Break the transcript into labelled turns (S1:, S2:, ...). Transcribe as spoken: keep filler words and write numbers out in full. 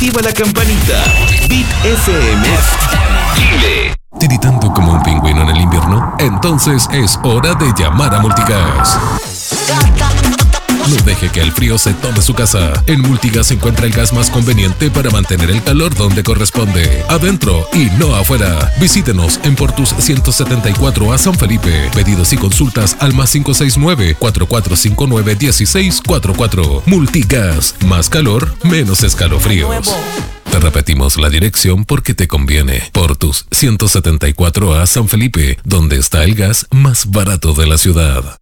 S1: activa la campanita. Bit F M Chile.
S2: ¿Tiritando como un pingüino en el invierno? Entonces es hora de llamar a Multigas. No deje que el frío se tome su casa. En Multigas encuentra el gas más conveniente para mantener el calor donde corresponde, adentro y no afuera. Visítenos en Portus ciento setenta y cuatro a San Felipe. Pedidos y consultas al más cinco seis nueve, cuatro cuatro cinco nueve, uno seis cuatro cuatro. Multigas, más calor, menos escalofríos. Te repetimos la dirección porque te conviene. Portus ciento setenta y cuatro a San Felipe, donde está el gas más barato de la ciudad.